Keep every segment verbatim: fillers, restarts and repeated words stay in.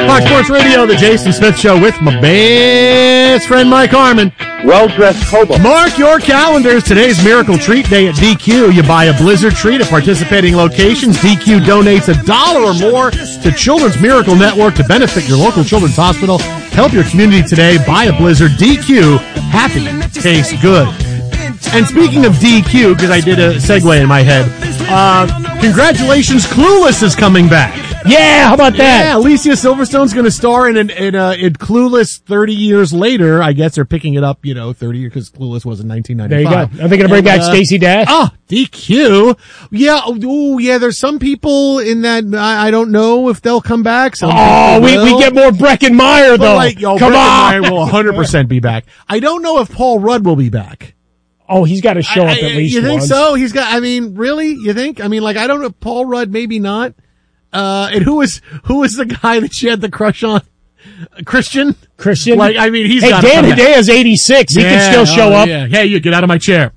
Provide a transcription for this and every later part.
Fox Sports Radio, the Jason Smith Show with my best friend Mike Harmon. Well-dressed hobo. Mark your calendars. Today's Miracle Treat Day at D Q. You buy a Blizzard treat at participating locations. D Q donates a dollar or more to Children's Miracle Network to benefit your local children's hospital. Help your community today. Buy a Blizzard. D Q. Happy tastes good. And speaking of D Q, because I did a segue in my head, uh, congratulations, Clueless is coming back. Yeah, how about that? Yeah, Alicia Silverstone's going to star in, in, in, uh, in Clueless thirty years later. I guess they're picking it up, you know, thirty years, because Clueless was in nineteen ninety-five. There you go. Are they going to bring and, back uh, Stacey Dash? Oh, D Q. Yeah, oh, yeah, there's some people in that, I, I don't know if they'll come back. Some oh, we, we get more Breckin Meyer, though. Like, oh, come Breckin on. Meyer will one hundred percent be back. I don't know if Paul Rudd will be back. Oh, he's got to show I, up I, at least You think once. so? He's got, I mean, really? You think? I mean, like, I don't know. Paul Rudd, maybe not. Uh, and who was, who was the guy that she had the crush on? Christian? Christian? Like, I mean, he's hey, got Dan Hidea's eighty-six. He yeah, can still show oh, up. Yeah. Hey, you get out of my chair.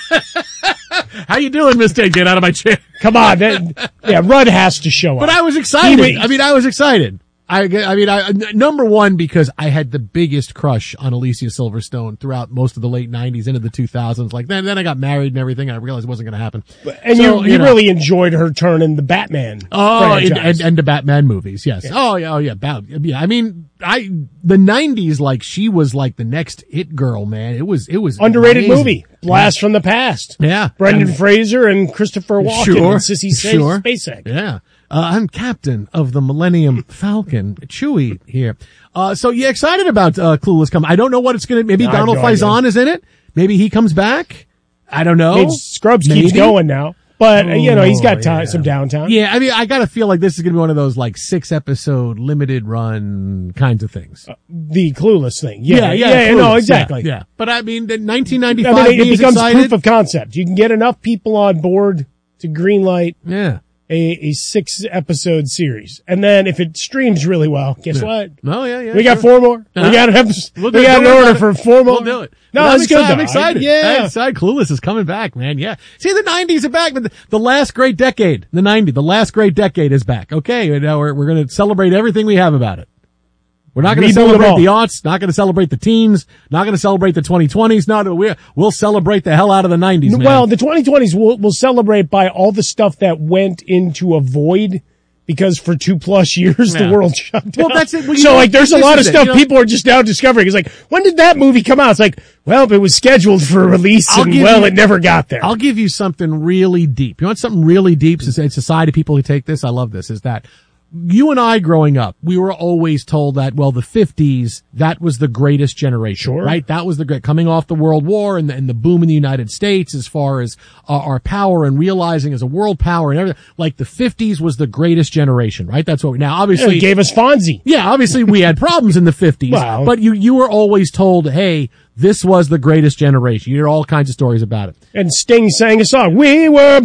How you doing, Mister Get out of my chair. Come on. That, yeah, Rudd has to show up. But I was excited. I mean, I was excited. I, I mean, I, number one, because I had the biggest crush on Alicia Silverstone throughout most of the late nineties into the two thousands. Like, then, then I got married and everything, and I realized it wasn't going to happen. And so, you, you, you know, really enjoyed her turn in the Batman Oh, and, franchise. and, and the Batman movies, yes. Yeah. Oh, yeah, oh, yeah. Bat, yeah. I mean, I, the nineties, like, she was like the next hit girl, man. It was, it was underrated amazing. movie. Blast yeah. from the Past. Yeah. Brendan and, Fraser and Christopher Walken sure, and Sissy sure. Spacek. Yeah. Uh, I'm captain of the Millennium Falcon, Chewie here. Uh, so yeah, excited about, uh, Clueless coming. I don't know what it's gonna, maybe no, Donald no Faison idea. is in it. Maybe he comes back. I don't know. I mean, Scrubs maybe. keeps going now. But, oh, you know, he's got time, yeah. some downtime. Yeah, I mean, I gotta feel like this is gonna be one of those, like, six episode limited run kinds of things. Uh, the Clueless thing. Yeah, yeah, yeah, yeah, yeah no, exactly. Yeah, yeah. But I mean, the nineteen ninety-five, I mean, it becomes excited. proof of concept. You can get enough people on board to greenlight Yeah. a, a six episode series. And then if it streams really well, guess Yeah. what? Oh, yeah, yeah. We got sure. four more. Uh-huh. We got an episode. We'll we got an order for four more. We'll do it. No, But that's I'm good. excited. Though. I'm excited. Yeah. I'm excited. Clueless is coming back, man. Yeah. See, the nineties are back, but the, the last great decade, the nineties, the last great decade is back. Okay. You know, we're, we're going to celebrate everything we have about it. We're not going to celebrate the aughts, not going to celebrate the teens, not going to celebrate the twenty twenties. No, we're, we'll celebrate the hell out of the nineties, man. Well, the twenty twenties will will celebrate by all the stuff that went into a void because for two plus years Yeah. the world shut down. Well, that's it. Well, you so know, like there's a this lot of is it, stuff you know? people are just now discovering. It's like, when did that movie come out? It's like, well, it was scheduled for release I'll and give well, you- it never got there. I'll give you something really deep. You want something really deep? Society people who take this, I love this, is that you and I growing up, we were always told that, well, the fifties, that was the greatest generation, Sure. right? That was the great, coming off the World War and the, and the boom in the United States as far as uh, our power and realizing as a world power and everything. Like the fifties was the greatest generation, right? That's what we, now obviously. It gave us Fonzie. Yeah, obviously we had problems in the fifties, Wow. but you, you were always told, hey, this was the greatest generation. You hear all kinds of stories about it. And Sting sang a song. We were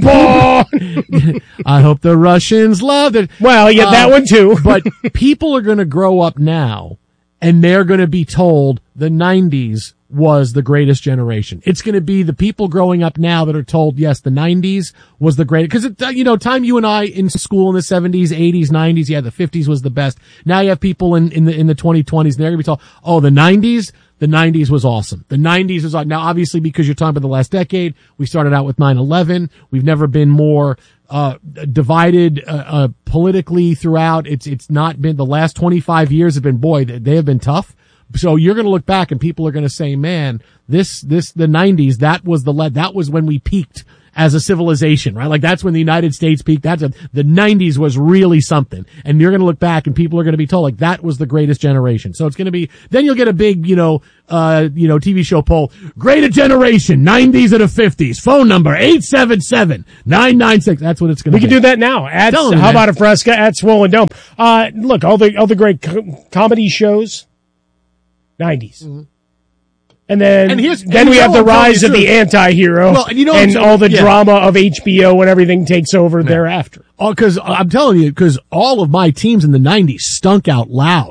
born. I hope the Russians loved it. Well, yeah, that Uh, one too. But people are going to grow up now and they're going to be told the nineties was the greatest generation. It's going to be the people growing up now that are told, yes, the nineties was the greatest. Cause it, uh, you know, time you and I in school in the seventies, eighties, nineties, yeah, the fifties was the best. Now you have people in, in the, in the twenty twenties and they're going to be told, oh, the nineties, the nineties was awesome. The nineties was like, now obviously because you're talking about the last decade, we started out with nine eleven. We've never been more, uh, divided, uh, uh, politically throughout. It's, it's not been, the last twenty-five years have been, boy, they have been tough. So you're going to look back and people are going to say, man, this, this, the nineties, that was the lead, that was when we peaked as a civilization, right? Like that's when the United States peaked. That's a, the nineties was really something. And you're going to look back and people are going to be told like that was the greatest generation. So it's going to be, then you'll get a big, you know, uh, you know, T V show poll, greatest generation, nineties or the fifties, phone number eight seven seven, nine nine six. That's what it's going to We be. can do that now. At, Tell me, how man. about a Fresca at Swollen Dome? Uh, look, all the, all the great co- comedy shows, nineties. Mm-hmm. And then, And here's- then and we you have know the I'm telling rise you of the the truth. anti-hero Well, and you know and I'm all the yeah. drama of H B O when everything takes over thereafter. Oh, cause I'm telling you, cause all of my teams in the nineties stunk out loud.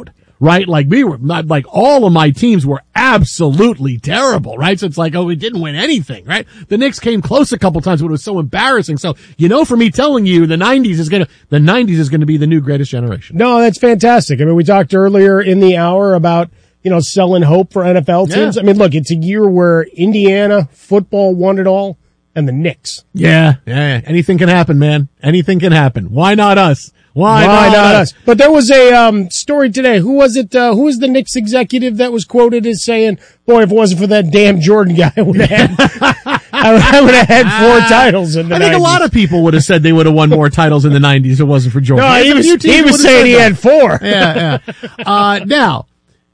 right? Like we were not like all of my teams were absolutely terrible, right? So it's like, oh, we didn't win anything, right? The Knicks came close a couple times, but it was so embarrassing. So, you know, for me telling you the nineties is going to, the nineties is going to be the new greatest generation. No, that's fantastic. I mean, we talked earlier in the hour about, you know, selling hope for N F L teams. Yeah. I mean, look, it's a year where Indiana football won it all and the Knicks. Yeah, yeah. Anything can happen, man. Anything can happen. Why not us? Why, Why not, not us? us? But there was a um, story today. Who was it? Uh, who was the Knicks executive that was quoted as saying, "Boy, if it wasn't for that damn Jordan guy, I would have had, I would have had four titles in the I nineties." think a lot of people would have said they would have won more titles in the nineties if it wasn't for Jordan. No, he There's a was, few teams he that was would have saying said he that. had four. Yeah, yeah. Uh, now,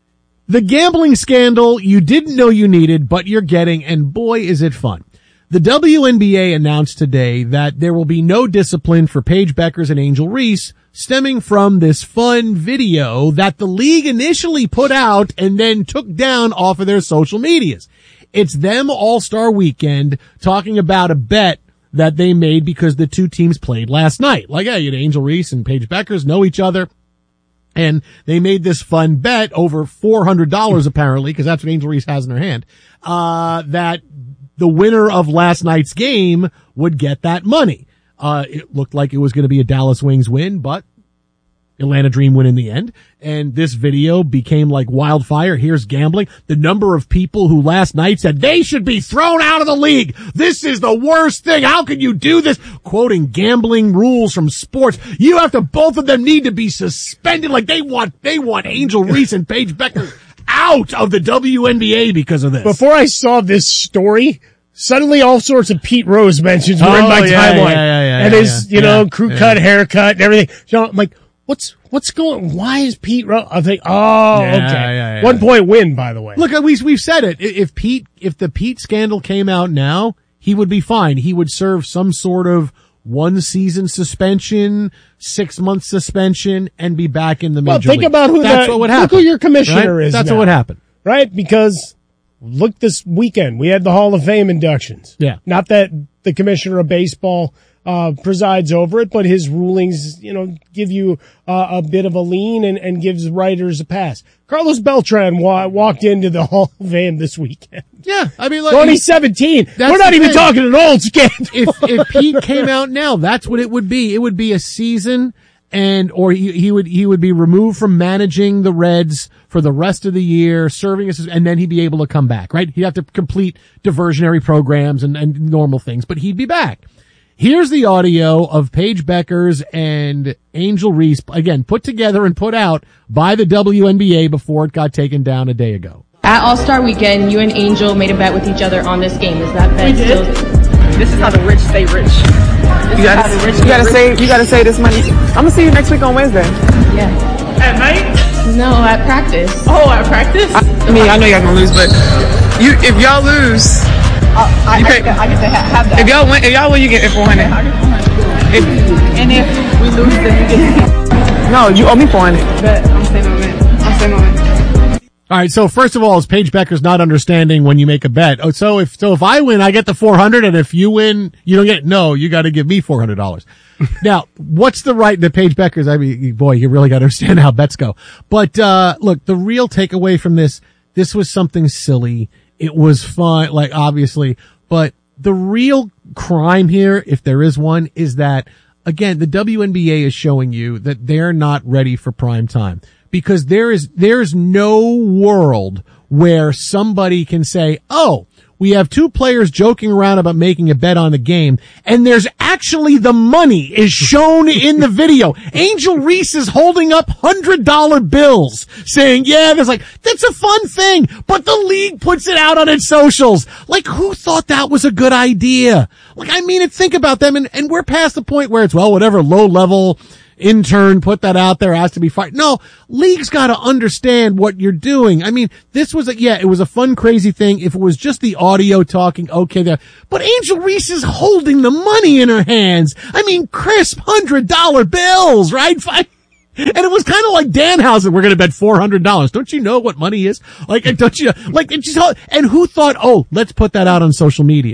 the gambling scandal you didn't know you needed, but you're getting, and boy, is it fun. The W N B A announced today that there will be no discipline for Paige Beckers and Angel Reese stemming from this fun video that the league initially put out and then took down off of their social medias. It's them All-Star Weekend talking about a bet that they made because the two teams played last night. Like, hey, you know, Angel Reese and Paige Beckers know each other. And they made this fun bet over four hundred dollars apparently, because that's what Angel Reese has in her hand, uh, that the winner of last night's game would get that money. Uh, it looked like it was going to be a Dallas Wings win, but Atlanta Dream win in the end. And this video became like wildfire. Here's gambling. The number of people who last night said they should be thrown out of the league. This is the worst thing. How can you do this? Quoting gambling rules from sports. You have to, both of them need to be suspended. Like they want, they want Angel Reese and Paige Becker out of the W N B A because of this. Before I saw this story, suddenly all sorts of Pete Rose mentions were Oh, in my yeah, timeline. yeah, yeah, yeah, and yeah, his, yeah. you know, Yeah, crew yeah. cut, haircut, and everything. So I'm like, what's, what's going, why is Pete Rose? I think, oh, Yeah, okay. yeah, yeah. One point win, by the way. Look, we, we've said it. If Pete, if the Pete scandal came out now, he would be fine. He would serve some sort of one season suspension, six month suspension, and be back in the well, major think league. about who That's the, what would look happen. who your commissioner right? is That's now, what would happen. right? Because look, this weekend we had the Hall of Fame inductions. Yeah. Not that the commissioner of baseball uh presides over it, but his rulings, you know, give you uh, a bit of a lean and, and gives writers a pass. Carlos Beltran wa- walked into the Hall of Fame this weekend. Yeah, I mean, like, twenty seventeen. That's We're not the even thing. talking an old scandal. if if Pete came out now, that's what it would be. It would be a season, and or he, he would he would be removed from managing the Reds for the rest of the year, serving as, and then he'd be able to come back. Right? He'd have to complete diversionary programs and, and normal things, but he'd be back. Here's the audio of Paige Beckers and Angel Reese, again, put together and put out by the W N B A before it got taken down a day ago. At All-Star Weekend, you and Angel made a bet with each other on this game. Is that bet We did. still? This is how the rich stay rich. You gotta, you gotta save, you gotta save this money. I'm gonna see you next week on Wednesday. Yeah. At night? No, at practice. Oh, at practice? I, I mean, I know y'all gonna lose, but you, if y'all lose, Uh, I, You I, pay- get, I get to ha- have that. if y'all win, if y'all win, you get four hundred. I get four hundred. If, And if we lose, then you get no, you owe me four hundred. bet. I'm saying my bet. I'm saying my bet. All right. So first of all, is Paige Becker's not understanding when you make a bet? Oh, so if so, if I win, I get the four hundred, and if you win, you don't get it. No, you got to give me four hundred dollars. Now, what's the right? The Paige Becker's. I mean, boy, you really got to understand how bets go. But uh look, the real takeaway from this, this was something silly. It was fun, like obviously, but the real crime here, if there is one, is that again, the W N B A is showing you that they're not ready for prime time. Because there is, there's no world where somebody can say, oh, we have two players joking around about making a bet on the game, and there's actually the money is shown in the video. Angel Reese is holding up hundred dollar bills saying, yeah, there's like, that's a fun thing, but the league puts it out on its socials. Like, who thought that was a good idea? Like, I mean, think about them, and, and we're past the point where it's, well, whatever low level intern put that out there has to be fired. No, league's got to understand what you're doing. I mean, this was a, yeah, it was a fun, crazy thing. If it was just the audio talking, okay, there, but Angel Reese is holding the money in her hands. I mean, crisp hundred dollar bills, right? Fine. And it was kind of like Danhausen, we're going to bet four hundred dollars. Don't you know what money is? Like, don't you, like, it just, and who thought, oh, let's put that out on social media?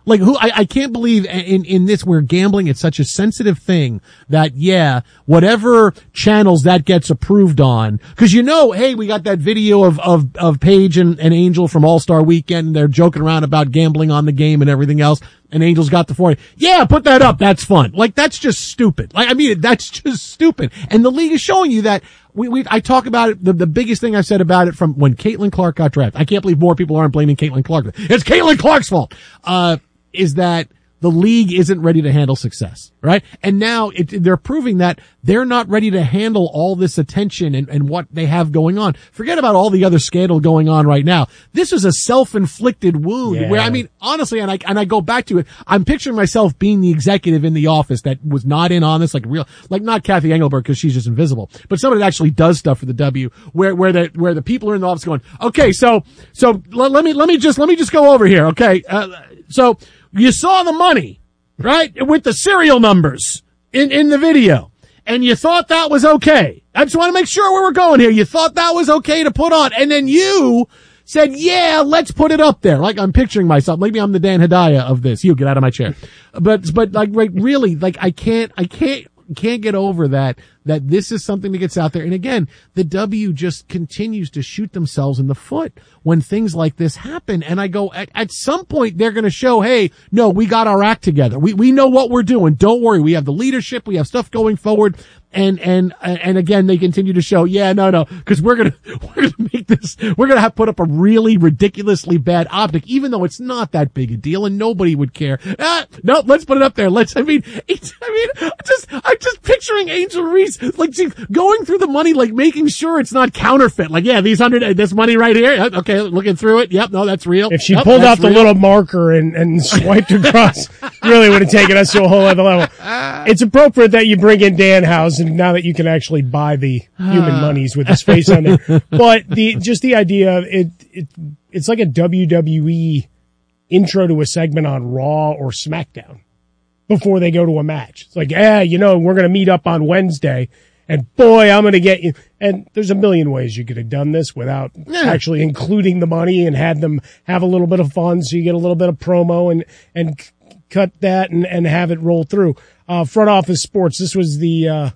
Like who, I, I can't believe in, in this where gambling, it's such a sensitive thing that, yeah, whatever channels that gets approved on, cause you know, hey, we got that video of, of, of Paige and, and Angel from All-Star Weekend, and they're joking around about gambling on the game and everything else, and Angel's got the forty. Yeah, put that up. That's fun. Like, that's just stupid. Like, I mean, that's just stupid. And the league is showing you that. We, we, I talk about it, the, the biggest thing I've said about it from when Caitlin Clark got drafted. I can't believe more people aren't blaming Caitlin Clark. It's Caitlin Clark's fault. Uh, is that the league isn't ready to handle success, right? And now it, they're proving that they're not ready to handle all this attention and, and what they have going on. Forget about all the other scandal going on right now. This is a self-inflicted wound Yeah. where, I mean, honestly, and I, and I go back to it, I'm picturing myself being the executive in the office that was not in on this, like real, like not Kathy Engelberg because she's just invisible, but somebody that actually does stuff for the W, where, where the, where the people are in the office going, okay, so, so let, let me, let me just, let me just go over here, okay? Uh, so, you saw the money, right? With the serial numbers in, in the video. And you thought that was okay. I just want to make sure where we're going here. You thought that was okay to put on. And then you said, yeah, let's put it up there. Like, I'm picturing myself. Maybe I'm the Dan Hedaya of this. You get out of my chair. But, but like, like really, like, I can't, I can't, can't get over that, that this is something that gets out there. And again, the W just continues to shoot themselves in the foot when things like this happen. And I go, at, at some point, they're going to show, hey, no, we got our act together. We, we know what we're doing. Don't worry. We have the leadership. We have stuff going forward. And, and, and again, they continue to show, yeah, no, no, cause we're gonna, we're gonna make this, we're gonna have put up a really ridiculously bad optic, even though it's not that big a deal and nobody would care. Ah, no, let's put it up there. Let's, I mean, it's, I mean, just, I'm just picturing Angel Reese, like, she, going through the money, like making sure it's not counterfeit. Like, yeah, these hundred, this money right here. Okay, looking through it. Yep, no, that's real. If she Yep, pulled out that's the real. little marker and, and swiped across, really would have taken us to a whole other level. It's appropriate that you bring in Dan House, and now that you can actually buy the human monies with his face on there. But the just the idea of it, it it's like a W W E intro to a segment on Raw or SmackDown before they go to a match. It's like, yeah, you know, we're going to meet up on Wednesday, and boy, I'm going to get you. And there's a million ways you could have done this without Yeah. actually including the money and had them have a little bit of fun, so you get a little bit of promo and and c- cut that and and have it roll through. Uh, front office sports. This was the uh,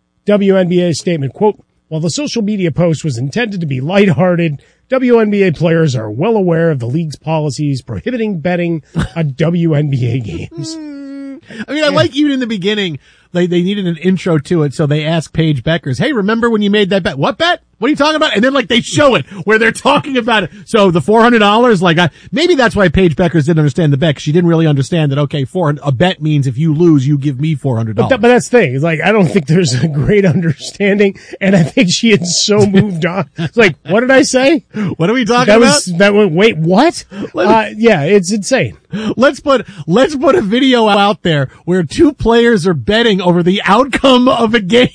W N B A statement. Quote: while the social media post was intended to be lighthearted, W N B A players are well aware of the league's policies prohibiting betting on W N B A games. I mean, I like even in the beginning, they, they needed an intro to it, so they asked Paige Beckers, hey, remember when you made that bet? What bet? What are you talking about? And then like they show it where they're talking about it. So the four hundred dollars, like I, maybe that's why Paige Beckers didn't understand the bet, 'cause she didn't really understand that, okay, four, a bet means if you lose, you give me four hundred dollars. But, th- but that's the thing. It's like, I don't think there's a great understanding, and I think she had so moved on. It's like, what did I say? What are we talking That about? was, that was, wait, what? Let Uh, yeah, it's insane. Let's put, let's put a video out there where two players are betting over the outcome of a game.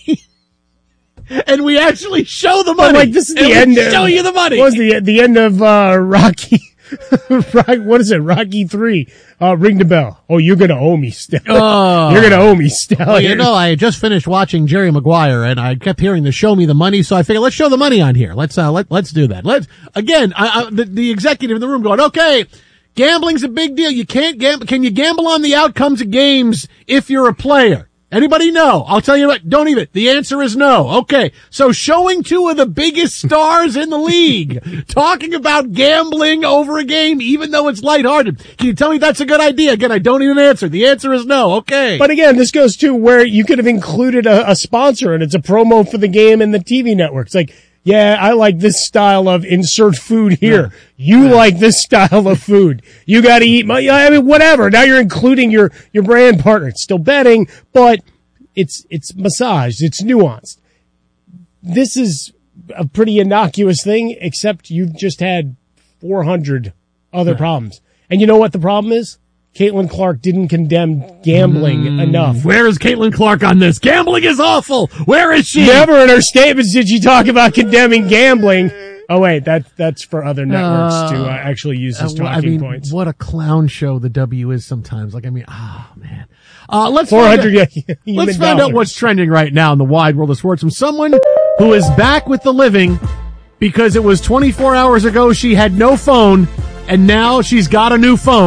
And we actually show the money. But like, this is and the we end of, show you the money. What was the, the end of, uh, Rocky, Rock- what is it? Rocky three. Uh, ring the bell. Oh, you're gonna owe me, Stallion. Oh. You're gonna owe me, Stallion. Well, you know, I had just finished watching Jerry Maguire, and I kept hearing the "show me the money," so I figured let's show the money on here. Let's uh, let let's do that. Let's again. I, I, the, the executive in the room going, okay, gambling's a big deal. You can't gamble. Can you gamble on the outcomes of games if you're a player? Anybody know? I'll tell you what, don't even. The answer is no. Okay. So showing two of the biggest stars in the league talking about gambling over a game, even though it's lighthearted. Can you tell me that's a good idea? Again, I don't even answer. The answer is no. Okay. But again, this goes to where you could have included a, a sponsor, and it's a promo for the game and the T V network. It's like, yeah, I like this style of insert food here. Yeah. You yeah. like this style of food. You got to eat my, I mean, whatever. Now you're including your, your brand partner. It's still betting, but it's, it's massaged. It's nuanced. This is a pretty innocuous thing, except you've just had four hundred other yeah. problems. And you know what the problem is? Caitlin Clark didn't condemn gambling mm, enough. Where is Caitlin Clark on this? Gambling is awful. Where is she? Never in her statements did she talk about condemning gambling. Oh wait, that that's for other networks uh, to uh, actually use as talking I mean, points. What a clown show the W is sometimes. Like, I mean, oh man. Uh, let's four hundred. Find out, yeah, let's find dollars. out what's trending right now in the wide world of sports from someone who is back with the living because it was twenty-four hours ago she had no phone and now she's got a new phone.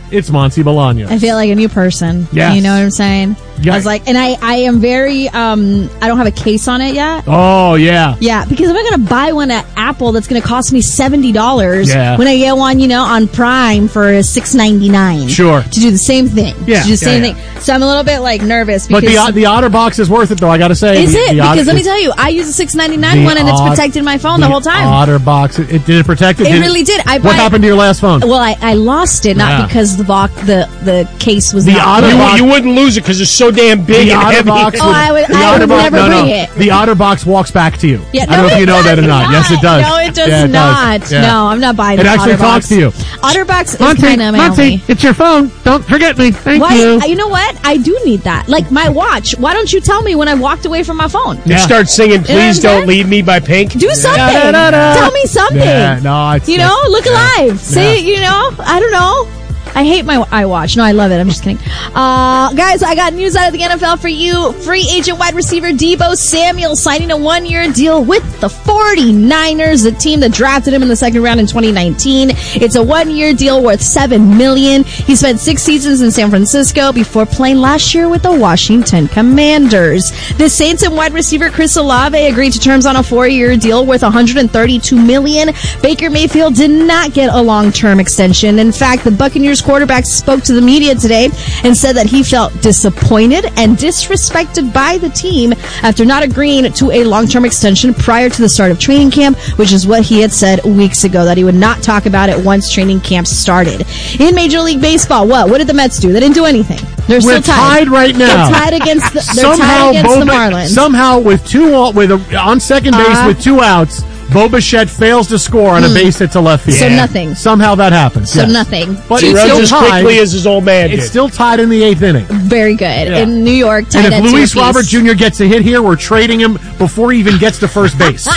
it's Monty Bolaños. I feel like a new person. Yes. You know what I'm saying? Yeah. I was like, and I, I am very, um, I don't have a case on it yet. Oh, yeah. Yeah, because I'm not going to buy one at Apple that's going to cost me seventy dollars Yeah. when I get one, you know, on Prime for six ninety-nine. Sure. To do the same thing. Yeah, To do the same yeah, yeah. thing. So I'm a little bit, like, nervous But because... the the OtterBox is worth it, though, I got to say. Is The- it? the Because Otter- let me tell you, I use a six ninety-nine the one and it's Ot- protected my phone the, the whole time. OtterBox, it, it did it protect it? It Did really did. I What buy- happened to your last phone? Well, I, I lost it, not Yeah. because the box, the, the case was The not... OtterBox- You, you wouldn't lose it because it's so damn big The and heavy. OtterBox Oh, I would- the I would OtterBox- never no, no. bring it. The OtterBox walks back to you. Yeah, I no, don't know if it you know that or does not. Yes, it does. No, it does Yeah, it not. does. Yeah. No, I'm not buying It the actually OtterBox. talks to you. OtterBox is kind of my only. it's your phone. Don't forget me. Thank Why? you. You know what? I do need that. Like my watch. Why don't you tell me when I walked away from my phone? You Yeah. start singing You know what I'm Please Don't saying? Leave Me by Pink. Do something. Da-da-da-da. Tell me something. Yeah, no, it's, You know, look yeah. alive. Say, you know, I don't know. I hate my iWatch. No, I love it. I'm just kidding. Uh, guys, I got news out of the N F L for you. Free agent wide receiver Deebo Samuel signing a one-year deal with the forty-niners, the team that drafted him in the second round in twenty nineteen. It's a one-year deal worth seven million dollars. He spent six seasons in San Francisco before playing last year with the Washington Commanders. The Saints and wide receiver Chris Olave agreed to terms on a four-year deal worth one hundred thirty-two million dollars. Baker Mayfield did not get a long-term extension. In fact, the Buccaneers quarterback spoke to the media today and said that he felt disappointed and disrespected by the team after not agreeing to a long-term extension prior to the start of training camp, which is what he had said weeks ago, that he would not talk about it once training camp started. In Major League Baseball, what? What did the Mets do? They didn't do anything. They're We're still tied. tied right now. They're tied against the, they're somehow tied against the Bo- Marlins. Somehow, with two out- with a, on second base Uh, with two outs, Bo Bichette fails to score on a base hit to left field. So nothing. Somehow that happens. So yes. nothing. But He it's runs still as tied. quickly as his old man did. It's still tied in the eighth inning. Very good. Yeah. In New York, tied And at if two Luis apiece. Robert Junior gets a hit here, we're trading him before he even gets to first base.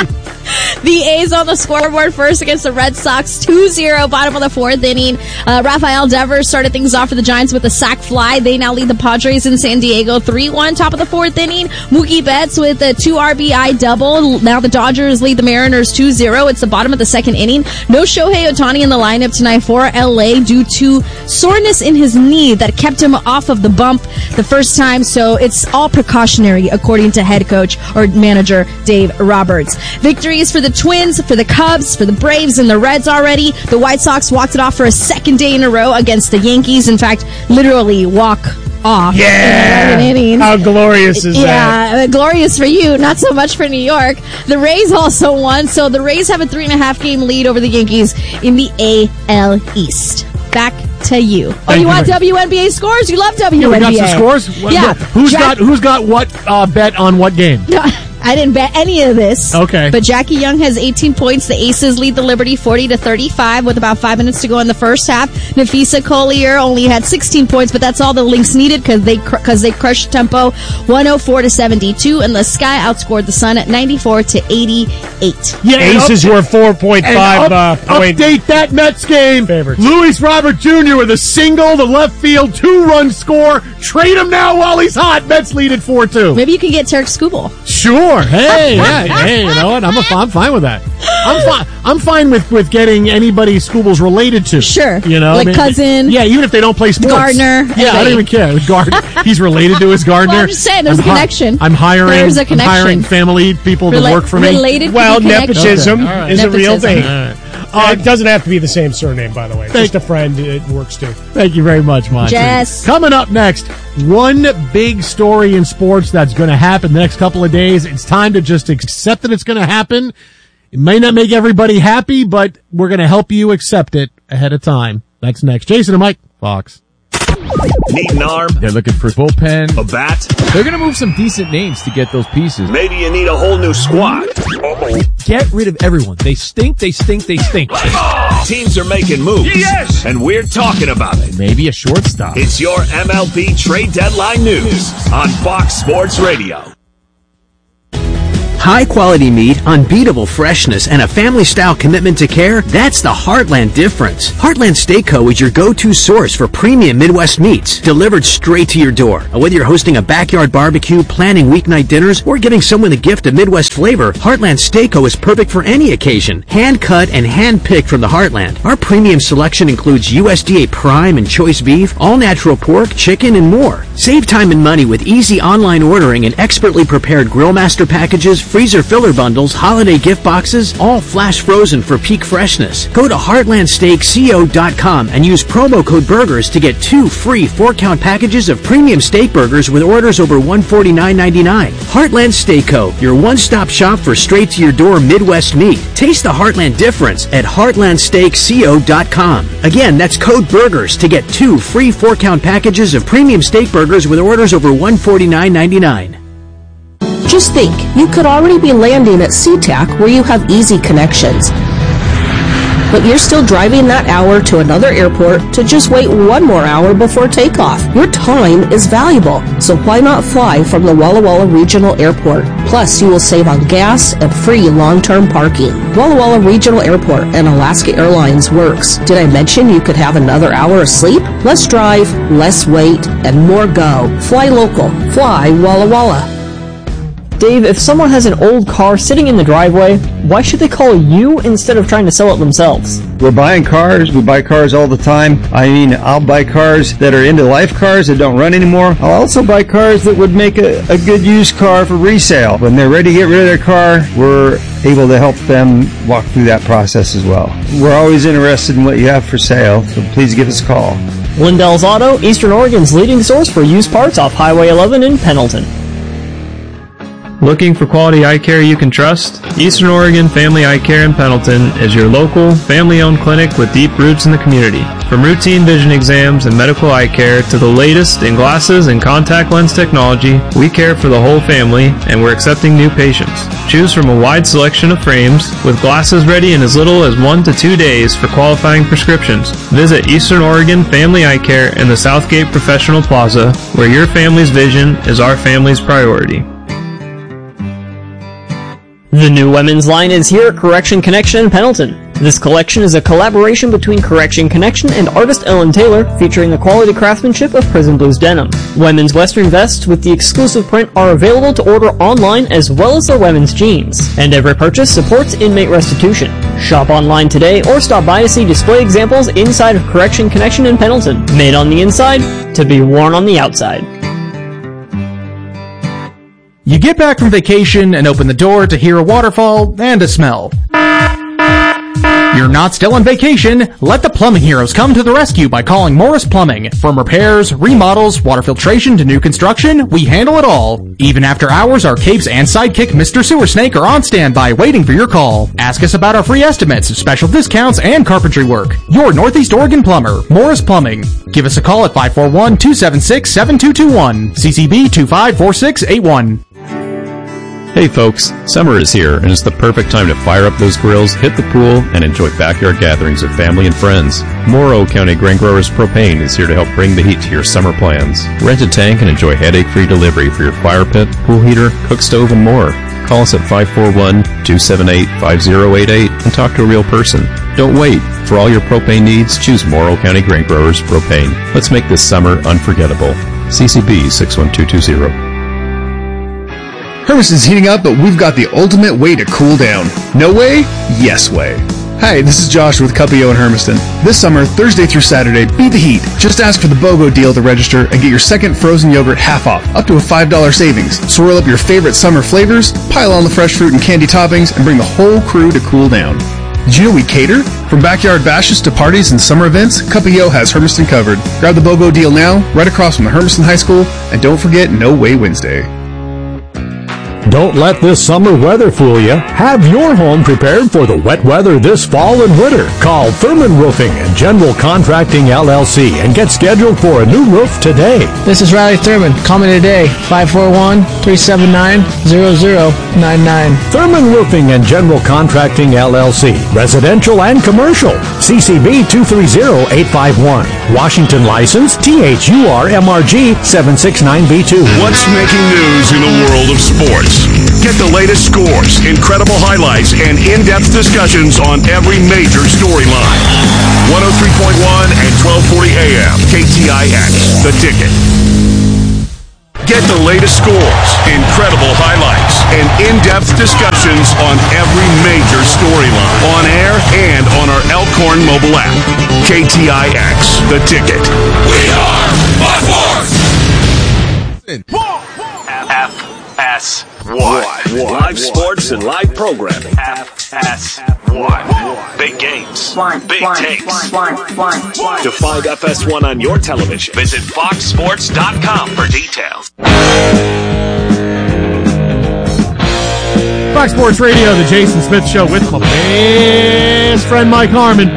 The A's on the scoreboard first against the Red Sox, two zero, bottom of the fourth inning. Uh, Rafael Devers started things off for the Giants with a sac fly. They now lead the Padres in San Diego three one, top of the fourth inning. Mookie Betts with a two R B I double. Now the Dodgers lead the Mariners two zero. It's the bottom of the second inning. No Shohei Ohtani in the lineup tonight for L A due to soreness in his knee that kept him off of the bump the first time. So it's all precautionary, according to head coach or manager Dave Roberts. Victories for the Twins, for the Cubs, for the Braves, and the Reds already. The White Sox walked it off for a second day in a row against the Yankees. In fact, literally walk off Yeah. in eleven innings. How glorious is that? Yeah, uh, glorious for you, not so much for New York. The Rays also won, so the Rays have a three and a half game lead over the Yankees in the A L East. Back to you. Oh, Thank you you want very- W N B A scores? You love W Yeah, N B A. we got some scores. What- Yeah. what- Who's Jack- got Who's got what uh, bet on what game? I didn't bet any of this. Okay. But Jackie Young has eighteen points. The Aces lead the Liberty forty to thirty-five with about five minutes to go in the first half. Nafisa Collier only had sixteen points, but that's all the Lynx needed because they because they crushed tempo one oh four to seventy-two, and the Sky outscored the Sun at ninety-four to eighty-eight. Yeah, and Aces up- were four point and five up- uh, point. update that Mets game. Favorites. Luis Robert Junior with a single, the left field two-run score. Trade him now while he's hot. Mets lead at four two. Maybe you can get Tarek Skubal. Sure. Hey, yeah, hey, you know what? I'm a, I'm fine with that. I'm fine. I'm fine with, with getting anybody Scooble's related to. Sure. You know, Like Cousin. Yeah, even if they don't play sports. Gardner, Yeah, I anybody. don't even care. With Gardner, he's related to his Gardner. Well, I'm just saying, there's I'm a connection. I'm hiring. There's a I'm connection. hiring family people to Rela- work for me. Related Well, to be connected. nepotism Okay, all right. is a real Nepotism. thing. All right. Uh, it doesn't have to be the same surname, by the way. Thank- Just a friend. It works too. Thank you very much, Monty. Jess. Coming up next, one big story in sports that's going to happen the next couple of days. It's time to just accept that it's going to happen. It may not make everybody happy, but we're going to help you accept it ahead of time. That's next. Jason and Mike, Fox. Need an arm? They're looking for bullpen. A bat? They're going to move some decent names to get those pieces. Maybe you need a whole new squad. Uh-oh. Get rid of everyone. They stink, they stink, they stink. Teams are making moves. Yes! And we're talking about it. Maybe a shortstop. It's your M L B trade deadline news on Fox Sports Radio. High-quality meat, unbeatable freshness, and a family-style commitment to care, that's the Heartland difference. Heartland Steak Co. is your go-to source for premium Midwest meats, delivered straight to your door. Whether you're hosting a backyard barbecue, planning weeknight dinners, or giving someone the gift of Midwest flavor, Heartland Steak Co. is perfect for any occasion. Hand-cut and hand-picked from the Heartland. Our premium selection includes U S D A Prime and Choice Beef, all-natural pork, chicken, and more. Save time and money with easy online ordering and expertly prepared Grill Master packages, freezer filler bundles, holiday gift boxes, all flash frozen for peak freshness. Go to heartland steak co dot com and use promo code BURGERS to get two free four-count packages of premium steak burgers with orders over one hundred forty-nine ninety-nine. Heartland Steak Co., your one-stop shop for straight-to-your-door Midwest meat. Taste the Heartland difference at heartland steak co dot com. Again, that's code BURGERS to get two free four-count packages of premium steak burgers with orders over one hundred forty-nine ninety-nine. Just think, you could already be landing at SeaTac where you have easy connections. But you're still driving that hour to another airport to just wait one more hour before takeoff. Your time is valuable, so why not fly from the Walla Walla Regional Airport? Plus, you will save on gas and free long-term parking. Walla Walla Regional Airport and Alaska Airlines works. Did I mention you could have another hour of sleep? Less drive, less wait, and more go. Fly local. Fly Walla Walla. Dave, if someone has an old car sitting in the driveway, why should they call you instead of trying to sell it themselves? We're buying cars. We buy cars all the time. I mean, I'll buy cars that are end-of-life cars that don't run anymore. I'll also buy cars that would make a, a good used car for resale. When they're ready to get rid of their car, we're able to help them walk through that process as well. We're always interested in what you have for sale, so please give us a call. Lindell's Auto, Eastern Oregon's leading source for used parts off Highway eleven in Pendleton. Looking for quality eye care you can trust? Eastern Oregon Family Eye Care in Pendleton is your local, family-owned clinic with deep roots in the community. From routine vision exams and medical eye care to the latest in glasses and contact lens technology, we care for the whole family and we're accepting new patients. Choose from a wide selection of frames with glasses ready in as little as one to two days for qualifying prescriptions. Visit Eastern Oregon Family Eye Care in the Southgate Professional Plaza, where your family's vision is our family's priority. The new women's line is here at Correction Connection in Pendleton. This collection is a collaboration between Correction Connection and artist Ellen Taylor, featuring the quality craftsmanship of Prison Blues denim. Women's western vests with the exclusive print are available to order online, as well as their women's jeans. And every purchase supports inmate restitution. Shop online today or stop by to see display examples inside of Correction Connection in Pendleton. Made on the inside to be worn on the outside. You get back from vacation and open the door to hear a waterfall and a smell. You're not still on vacation. Let the plumbing heroes come to the rescue by calling Morris Plumbing. From repairs, remodels, water filtration to new construction, we handle it all. Even after hours, our capes and sidekick Mister Sewer Snake are on standby waiting for your call. Ask us about our free estimates, special discounts, and carpentry work. Your Northeast Oregon plumber, Morris Plumbing. Give us a call at five four one, two seven six, seven two two one, C C B two five four six eight one. Hey folks, summer is here and it's the perfect time to fire up those grills, hit the pool, and enjoy backyard gatherings with family and friends. Morrow County Grain Growers Propane is here to help bring the heat to your summer plans. Rent a tank and enjoy headache-free delivery for your fire pit, pool heater, cook stove, and more. Call us at five four one, two seven eight, five zero eight eight and talk to a real person. Don't wait. For all your propane needs, choose Morrow County Grain Growers Propane. Let's make this summer unforgettable. C C B six one two two zero. Hermiston's heating up, but we've got the ultimate way to cool down. No way? Yes way. Hi, this is Josh with Cuppio in Hermiston. This summer, Thursday through Saturday, beat the heat. Just ask for the BOGO deal to register and get your second frozen yogurt half off, up to a five dollars savings. Swirl up your favorite summer flavors, pile on the fresh fruit and candy toppings, and bring the whole crew to cool down. Did you know we cater? From backyard bashes to parties and summer events, Cuppio has Hermiston covered. Grab the BOGO deal now, right across from the Hermiston High School, and don't forget No Way Wednesday. Don't let this summer weather fool you. Have your home prepared for the wet weather this fall and winter. Call Thurman Roofing and General Contracting L L C and get scheduled for a new roof today. This is Riley Thurman. Call me today, five four one, three seven nine, zero zero nine nine. Thurman Roofing and General Contracting L L C. Residential and commercial. C C B two three zero eight five one. Washington license T H U R M R G seven six nine B two. What's making news in the world of sports? Get the latest scores, incredible highlights, and in-depth discussions on every major storyline. one oh three point one and twelve forty A M, K T I X, The Ticket. Get the latest scores, incredible highlights, and in-depth discussions on every major storyline. On air and on our Elkhorn mobile app. K T I X, The Ticket. We are Buck Force! F S one. Live sports and live programming. F S one. Big games. Big takes. To find F S one on your television, visit fox sports dot com for details. Fox Sports Radio, the Jason Smith Show with my best friend Mike Harmon.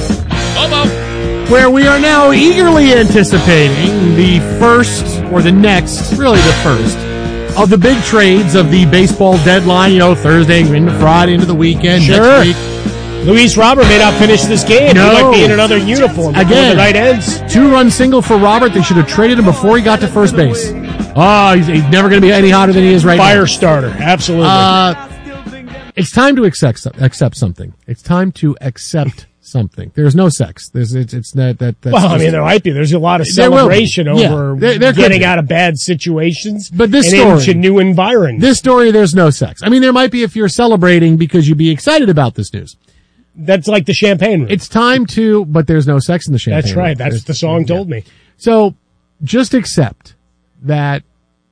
Where we are now eagerly anticipating the first, or the next, really the first, of the big trades of the baseball deadline, you know, Thursday into Friday into the weekend. Sure. Next week. Luis Robert may not finish this game. No. He might be in another uniform before Again, the night ends. Two-run single for Robert. They should have traded him before he got to first base. Oh, he's, he's never going to be any hotter than he is right Fire now. Fire starter, absolutely. Uh, it's time to accept accept something. It's time to accept something. There's no sex. There's it's it's not that. That's well, I just, mean, there might be. There's a lot of There will be. celebration Yeah, over there- there could getting be. out of bad situations, But this and story- into new environments. This story, there's no sex. I mean, there might be if you're celebrating because you'd be excited about this news. That's like the champagne room. It's time to, but there's no sex in the champagne That's right. room. That's There's- the song told yeah. me. So just accept that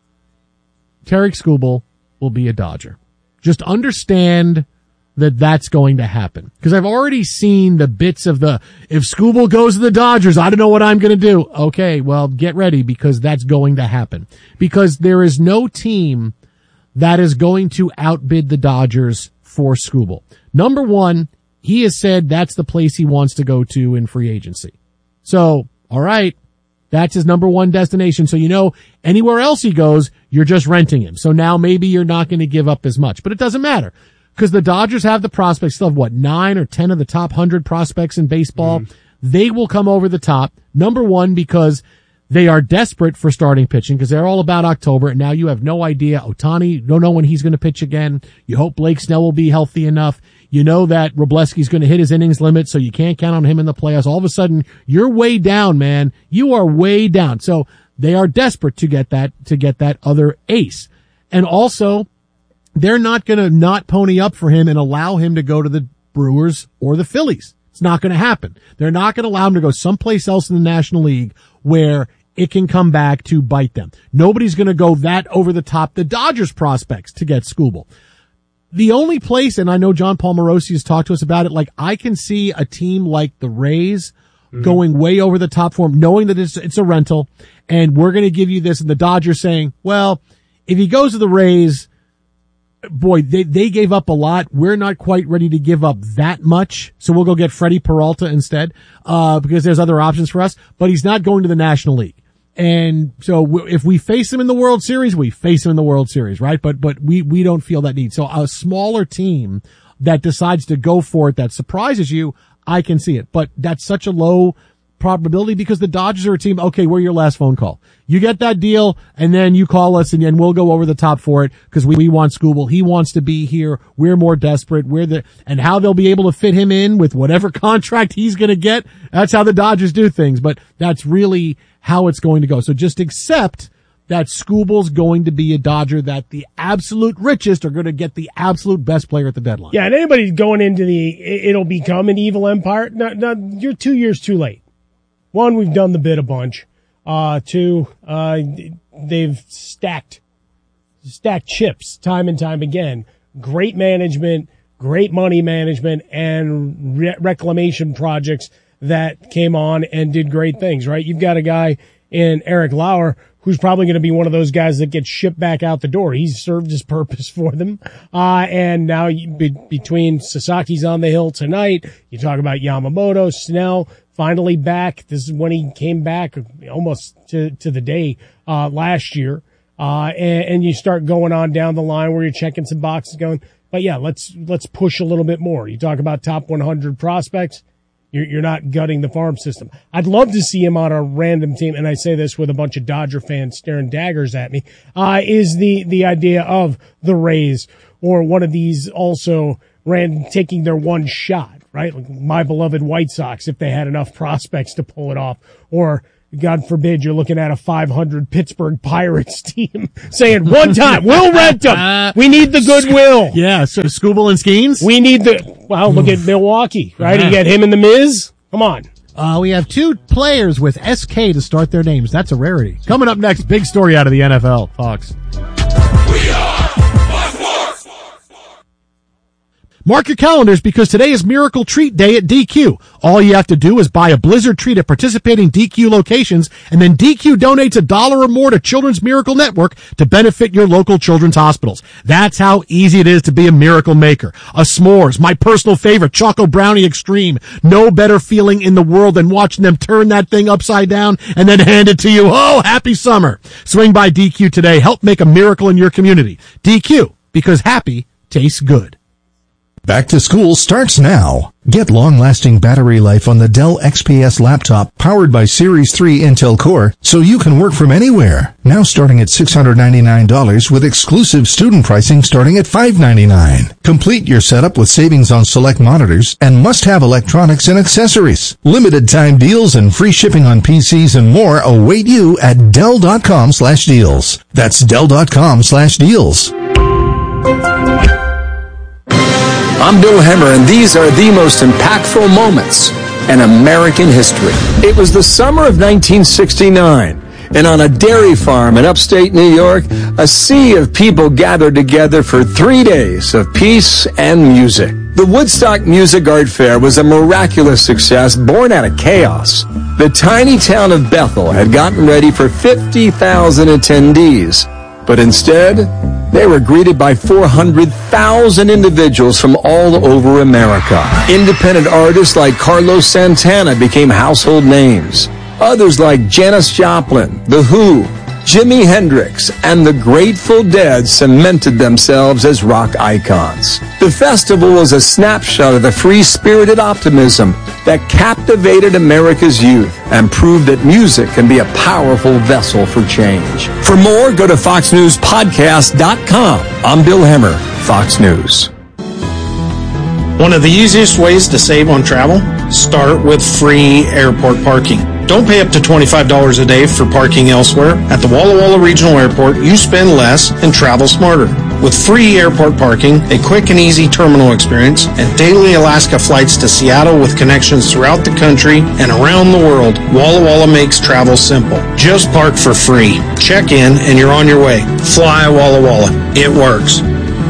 Tarek Skubal will be a Dodger. Just understand that that's going to happen. Because I've already seen the bits of the, if Skubal goes to the Dodgers, I don't know what I'm going to do. Okay, well, get ready because that's going to happen. Because there is no team that is going to outbid the Dodgers for Skubal. Number one, he has said that's the place he wants to go to in free agency. So, all right, that's his number one destination. So, you know, anywhere else he goes, you're just renting him. So now maybe you're not going to give up as much, but it doesn't matter because the Dodgers have the prospects, still have what, nine or ten of the top hundred prospects in baseball. Mm. They will come over the top. Number one, because they are desperate for starting pitching because they're all about October. And now you have no idea. Ohtani, you don't know when he's going to pitch again. You hope Blake Snell will be healthy enough. You know that Robleski's going to hit his innings limit, so you can't count on him in the playoffs. All of a sudden, you're way down, man. You are way down. So they are desperate to get that, to get that other ace. And also, they're not going to not pony up for him and allow him to go to the Brewers or the Phillies. It's not going to happen. They're not going to allow him to go someplace else in the National League where it can come back to bite them. Nobody's going to go that over the top the Dodgers prospects to get Skubal. The only place, and I know John Paul Morosi has talked to us about it, like I can see a team like the Rays mm-hmm. going way over the top for him, knowing that it's, it's a rental and we're going to give you this, and the Dodgers saying, well, if he goes to the Rays, boy, they, they gave up a lot. We're not quite ready to give up that much. So we'll go get Freddie Peralta instead, uh, because there's other options for us, but he's not going to the National League. And so if we face him in the World Series, we face him in the World Series, right? But, but we, we don't feel that need. So a smaller team that decides to go for it, that surprises you, I can see it. But that's such a low probability because the Dodgers are a team. Okay, we're your last phone call. You get that deal and then you call us and, and we'll go over the top for it because we, we want Skubal. He wants to be here. We're more desperate. We're the, and how they'll be able to fit him in with whatever contract he's going to get. That's how the Dodgers do things, but that's really how it's going to go. So just accept that Skubal's going to be a Dodger, that the absolute richest are going to get the absolute best player at the deadline. Yeah, and anybody going into the, it'll become an evil empire. No, no, you're two years too late. One, we've done the bid a bunch. Uh, two, uh, they've stacked, stacked chips time and time again. Great management, great money management, and re- reclamation projects that came on and did great things, right? You've got a guy in Eric Lauer who's probably going to be one of those guys that gets shipped back out the door. He's served his purpose for them. Uh, and now you, be, between Sasaki's on the hill tonight, you talk about Yamamoto, Snell, finally back. This is when he came back almost to, to the day, uh, last year. Uh, and, and you start going on down the line where you're checking some boxes going, but yeah, let's, let's push a little bit more. You talk about top one hundred prospects. You're, you're not gutting the farm system. I'd love to see him on a random team, and I say this with a bunch of Dodger fans staring daggers at me, uh, is the, the idea of the Rays or one of these also random taking their one shot, right? Like my beloved White Sox, if they had enough prospects to pull it off, or God forbid you're looking at a five hundred Pittsburgh Pirates team saying one time, we'll rent them. We need the goodwill. Yeah, so Skubal and Skeens? We need the, well, look at Milwaukee, right? You get him and the Miz. Come on. Uh, we have two players with S K to start their names. That's a rarity. Coming up next, big story out of the N F L. Fox. We are Fox Sports. Mark your calendars because today is Miracle Treat Day at D Q. All you have to do is buy a Blizzard treat at participating D Q locations, and then D Q donates a dollar or more to Children's Miracle Network to benefit your local children's hospitals. That's how easy it is to be a miracle maker. A s'mores, my personal favorite, Choco Brownie Extreme. No better feeling in the world than watching them turn that thing upside down and then hand it to you. Oh, happy summer. Swing by D Q today. Help make a miracle in your community. D Q, because happy tastes good. Back to school starts now. Get long-lasting battery life on the Dell X P S laptop powered by Series three Intel Core so you can work from anywhere. Now starting at six hundred ninety-nine dollars with exclusive student pricing starting at five hundred ninety-nine dollars. Complete your setup with savings on select monitors and must-have electronics and accessories. Limited time deals and free shipping on P Cs and more await you at Dell.com slash deals. That's Dell.com slash deals. I'm Bill Hemmer, and these are the most impactful moments in American history. It was the summer of nineteen sixty-nine, and on a dairy farm in upstate New York, a sea of people gathered together for three days of peace and music. The Woodstock Music Art Fair was a miraculous success born out of chaos. The tiny town of Bethel had gotten ready for fifty thousand attendees, but instead, they were greeted by four hundred thousand individuals from all over America. Independent artists like Carlos Santana became household names. Others like Janis Joplin, The Who, Jimi Hendrix, and the Grateful Dead cemented themselves as rock icons. The festival was a snapshot of the free-spirited optimism that captivated America's youth and proved that music can be a powerful vessel for change. For more, go to fox news podcast dot com. I'm Bill Hemmer, Fox News. One of the easiest ways to save on travel? Start with free airport parking. Don't pay up to twenty-five dollars a day for parking elsewhere. At the Walla Walla Regional Airport, you spend less and travel smarter. With free airport parking, a quick and easy terminal experience, and daily Alaska flights to Seattle with connections throughout the country and around the world, Walla Walla makes travel simple. Just park for free. Check in and you're on your way. Fly Walla Walla. It works.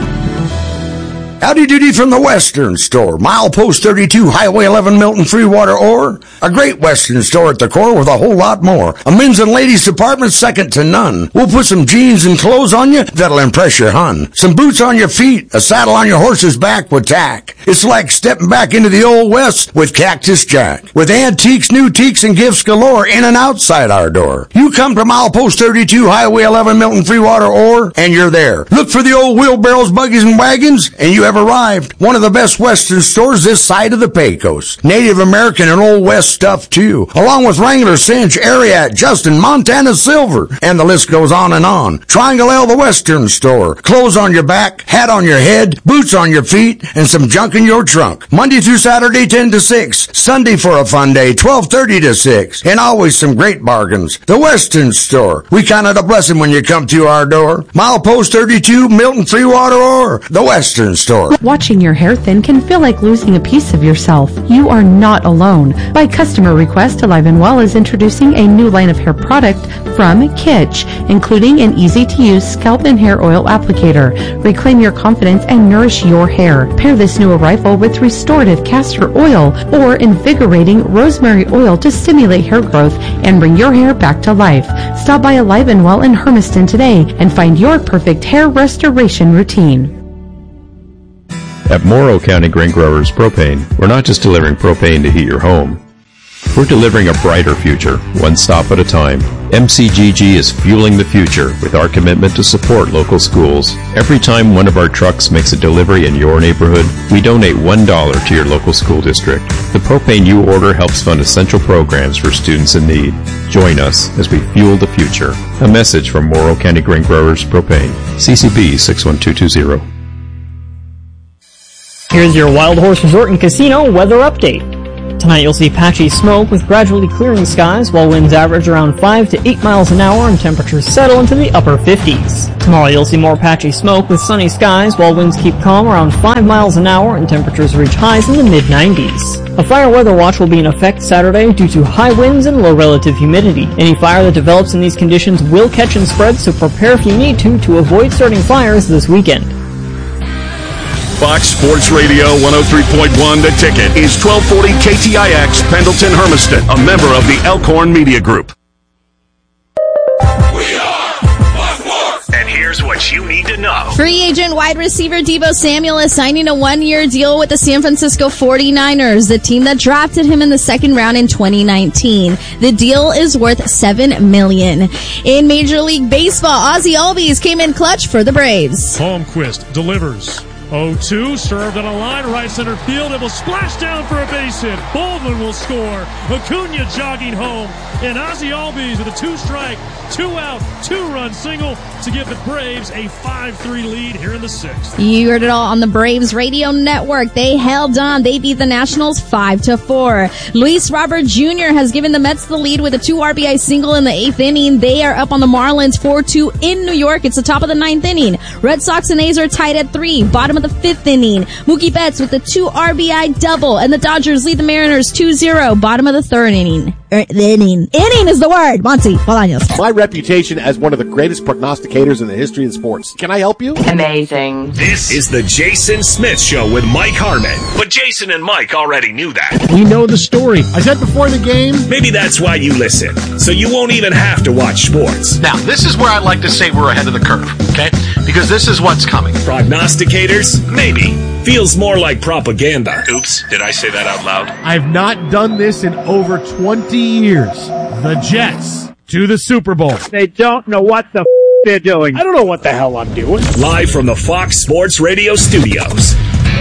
Howdy doody from the Western Store. Milepost thirty-two, Highway eleven, Milton Freewater Ore. A great Western store at the core with a whole lot more. A men's and ladies department second to none. We'll put some jeans and clothes on you that'll impress your hun. Some boots on your feet, a saddle on your horse's back with tack. It's like stepping back into the old West with Cactus Jack. With antiques, new teaks, and gifts galore in and outside our door. You come to Milepost thirty-two, Highway eleven, Milton Freewater Ore, and you're there. Look for the old wheelbarrows, buggies, and wagons, and you have arrived. One of the best Western stores this side of the Pecos. Native American and Old West stuff too, along with Wrangler, Cinch, Ariat, Justin, Montana Silver, and the list goes on and on. Triangle L, the Western Store. Clothes on your back, hat on your head, boots on your feet, and some junk in your trunk. Monday through Saturday, ten to six. Sunday for a fun day, twelve thirty to six. And always some great bargains. The Western Store. We count it a blessing when you come to our door. Milepost thirty-two, Milton Freewater Ore. The Western Store. Watching your hair thin can feel like losing a piece of yourself. You are not alone. By customer request, Alive and Well is introducing a new line of hair product from Kitsch, including an easy-to-use scalp and hair oil applicator. Reclaim your confidence and nourish your hair. Pair this new arrival with restorative castor oil or invigorating rosemary oil to stimulate hair growth and bring your hair back to life. Stop by Alive and Well in Hermiston today and find your perfect hair restoration routine. At Morrow County Grain Growers Propane, we're not just delivering propane to heat your home. We're delivering a brighter future, one stop at a time. M C G G is fueling the future with our commitment to support local schools. Every time one of our trucks makes a delivery in your neighborhood, we donate one dollar to your local school district. The propane you order helps fund essential programs for students in need. Join us as we fuel the future. A message from Morrow County Grain Growers Propane. C C B six one two two zero. Here's your Wild Horse Resort and Casino weather update. Tonight you'll see patchy smoke with gradually clearing skies while winds average around five to eight miles an hour and temperatures settle into the upper fifties. Tomorrow you'll see more patchy smoke with sunny skies while winds keep calm around five miles an hour and temperatures reach highs in the mid nineties. A fire weather watch will be in effect Saturday due to high winds and low relative humidity. Any fire that develops in these conditions will catch and spread, so prepare if you need to to avoid starting fires this weekend. Fox Sports Radio one oh three point one The Ticket is twelve forty K T I X Pendleton Hermiston, a member of the Elkhorn Media Group. We are Fox. And here's what you need to know. Free agent wide receiver Deebo Samuel is signing a one-year deal with the San Francisco forty-niners, the team that drafted him in the second round in twenty nineteen. The deal is worth seven million dollars. In Major League Baseball, Ozzie Albies came in clutch for the Braves. Holmquist delivers. oh two, served on a line, right center field. It will splash down for a base hit. Baldwin will score. Acuna jogging home. And Ozzie Albies with a two-strike, two-out, two-run single to give the Braves a five three lead here in the sixth. You heard it all on the Braves radio network. They held on. They beat the Nationals five to four. Luis Robert Junior has given the Mets the lead with a two R B I single in the eighth inning. They are up on the Marlins four two in New York. It's the top of the ninth inning. Red Sox and A's are tied at three. Bottom of the fifth inning. Mookie Betts with the two R B I double. And the Dodgers lead the Mariners two zero. Bottom of the third inning. Er, the inning. Inning is the word. Monty Bolaños. My reputation as one of the greatest prognosticators in the history of sports. Can I help you? Amazing. This is the Jason Smith Show with Mike Harmon. But Jason and Mike already knew that. We know the story. I said before the game. Maybe that's why you listen. So you won't even have to watch sports. Now, this is where I'd like to say we're ahead of the curve, okay? Because this is what's coming. Prognosticators? Maybe. Feels more like propaganda. Oops, did I say that out loud? I've not done this in over twenty years. The Jets to the Super Bowl. They don't know what the f- they're doing. I don't know what the hell I'm doing. Live from the Fox Sports Radio studios.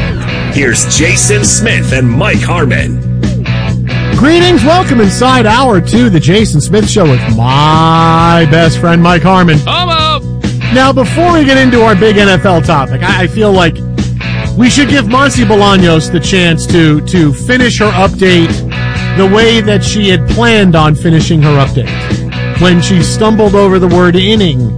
Here's Jason Smith and Mike Harmon. Greetings, welcome inside hour two, the Jason Smith Show with my best friend Mike Harmon. I'm up. Now, before we get into our big N F L topic, I, I feel like we should give Monty Bolaños the chance to to finish her update the way that she had planned on finishing her update. When she stumbled over the word inning,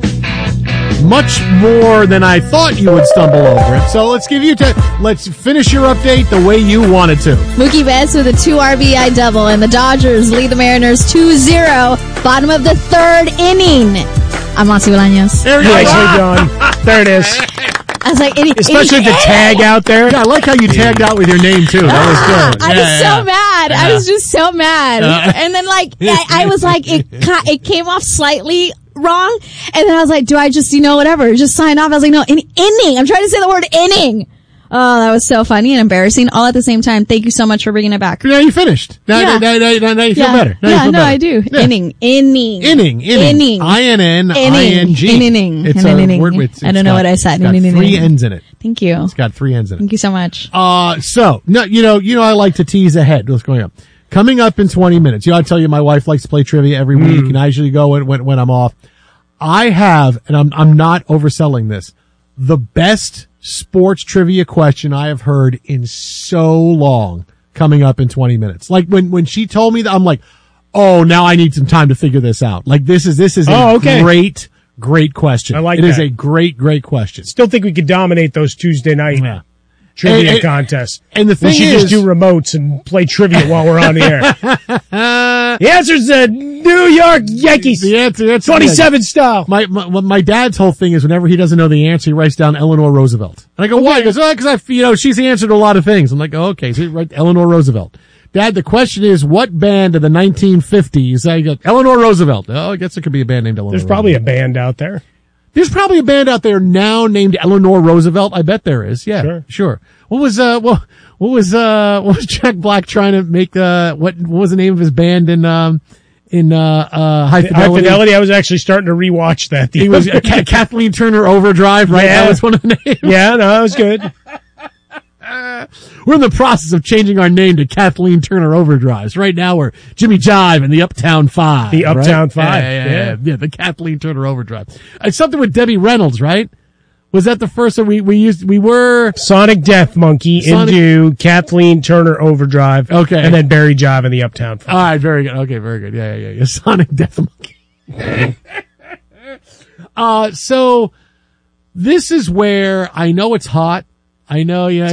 much more than I thought you would stumble over it. So let's give you t- let's finish your update the way you wanted to. Mookie Betts with a two R B I double, and the Dodgers lead the Mariners two zero. Bottom of the third inning. I'm Monty Bolaños. There you go. Nicely done. There it is. I was like, any, especially any, the tag out there. Yeah, I like how you tagged out with your name too. That was good. I yeah, was yeah. so mad. Yeah. I was just so mad. Uh, and then like I, I was like, it it came off slightly wrong, and then I was like, do I just you know whatever, just sign off? I was like, no, in, inning. I'm trying to say the word inning. Oh, that was so funny and embarrassing all at the same time. Thank you so much for bringing it back. Now you finished. Now, yeah. now, now, now, now you feel yeah. better. Now yeah, you feel no, better. I do. Yeah. Inning, inning, inning, inning, inning, I N N I N G. Inning, It's an a inning. word with. I don't know what I said. It's got inning, three inning. N's in it. Thank you. It's got three N's in it. Thank you so much. Uh, so no, you know, you know, I like to tease ahead. What's going on? Coming up in twenty minutes. You know, I tell you, my wife likes to play trivia every Mm. week, and I usually go when, when when I'm off. I have, and I'm I'm not overselling this, the best sports trivia question I have heard in so long coming up in twenty minutes. Like when, when she told me that, I'm like, oh, now I need some time to figure this out. Like this is, this is a oh, okay. great, great question. I like it that. It is a great, great question. Still think we could dominate those Tuesday night yeah. trivia and, and, contests. And the thing we should is, just do remotes and play trivia while we're on the air. The answer's the New York Yankees. The answer, the answer twenty-seven style. My, my my dad's whole thing is whenever he doesn't know the answer, he writes down Eleanor Roosevelt. And I go, why? He goes, oh, because I, you know, she's the answer to a lot of things. I'm like, oh, okay, so you write Eleanor Roosevelt. Dad, the question is, what band of the nineteen fifties? I go, Eleanor Roosevelt. Oh, I guess it could be a band named Eleanor. There's probably a band out there. There's probably a band out there now named Eleanor Roosevelt. I bet there is. Yeah, sure. sure. What was uh what What was uh what was Jack Black trying to make uh what, what was the name of his band in um in uh uh High Fidelity? High Fidelity. I was actually starting to rewatch that. He was uh, Kathleen Turner Overdrive, right? Yeah. That was one of the names. Yeah, no, that was good. We're in the process of changing our name to Kathleen Turner Overdrives. Right now we're Jimmy Jive and the Uptown Five. The Uptown right? Five. Yeah, yeah, yeah. yeah, yeah, the Kathleen Turner Overdrive. It's something with Debbie Reynolds, right? Was that the first one we, we used? We were Sonic Death Monkey Sonic- into Kathleen Turner Overdrive. Okay. And then Barry Jive in the Uptown Five. All right, very good. Okay, very good. Yeah, yeah, yeah. yeah. Sonic Death Monkey. uh, so this is where I know it's hot. I know, yeah.